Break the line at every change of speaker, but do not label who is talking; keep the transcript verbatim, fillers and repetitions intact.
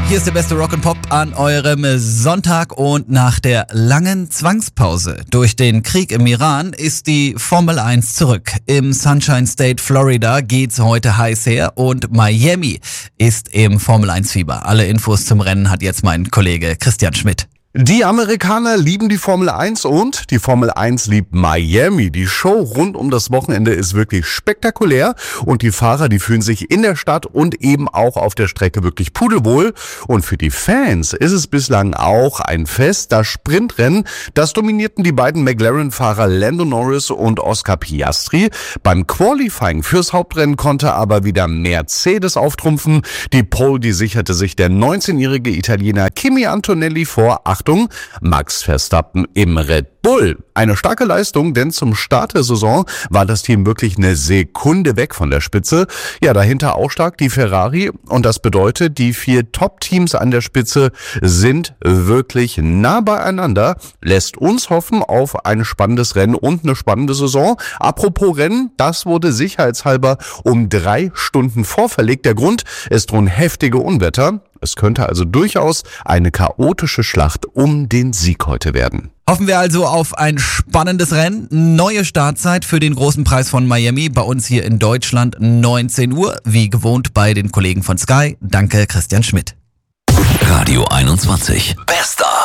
Hier ist der beste Rock and Pop an eurem Sonntag und nach der langen Zwangspause durch den Krieg im Iran ist die Formel eins zurück. Im Sunshine State, Florida geht's heute heiß her und Miami ist im Formel eins Fieber. Alle Infos zum Rennen hat jetzt mein Kollege Christian Schmidt.
Die Amerikaner lieben die Formel eins und die Formel eins liebt Miami. Die Show rund um das Wochenende ist wirklich spektakulär und die Fahrer, die fühlen sich in der Stadt und eben auch auf der Strecke wirklich pudelwohl. Und für die Fans ist es bislang auch ein Fest. Das Sprintrennen, das dominierten die beiden McLaren-Fahrer Lando Norris und Oscar Piastri. Beim Qualifying fürs Hauptrennen konnte aber wieder Mercedes auftrumpfen. Die Pole, die sicherte sich der neunzehnjährige Italiener Kimi Antonelli vor. Achtung, Max Verstappen im Red Bull. Eine starke Leistung, denn zum Start der Saison war das Team wirklich eine Sekunde weg von der Spitze. Ja, dahinter auch stark die Ferrari und das bedeutet, die vier Top-Teams an der Spitze sind wirklich nah beieinander. Lässt uns hoffen auf ein spannendes Rennen und eine spannende Saison. Apropos Rennen, das wurde sicherheitshalber um drei Stunden vorverlegt. Der Grund, es drohen heftige Unwetter. Es könnte also durchaus eine chaotische Schlacht um den Sieg heute werden.
Hoffen wir also auf ein spannendes Rennen. Neue Startzeit für den großen Preis von Miami. Bei uns hier in Deutschland neunzehn Uhr. Wie gewohnt bei den Kollegen von Sky. Danke, Christian Schmidt.
Radio einundzwanzig. Bester.